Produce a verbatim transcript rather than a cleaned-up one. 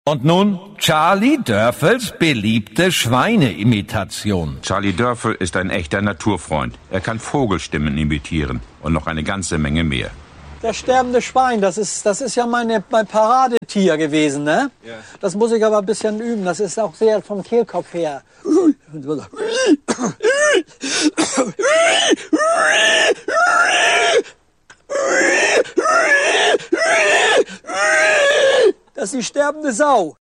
Und nun Charlie Dörfels beliebte Schweineimitation. Charlie Dörfel ist ein echter Naturfreund. Er kann Vogelstimmen imitieren und noch eine ganze Menge mehr. Der sterbende Schwein, das ist, das ist ja meine, mein Paradetier gewesen, ne? Ja. Das muss ich aber ein bisschen üben. Das ist auch sehr vom Kehlkopf her. Das ist die sterbende Sau.